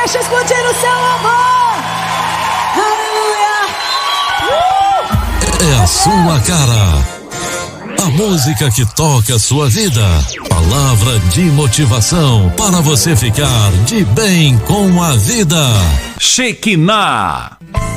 Deixa explodir o seu amor. Aleluia. É a sua cara. A música que toca a sua vida. Palavra de motivação para você ficar de bem com a vida. Shekinah.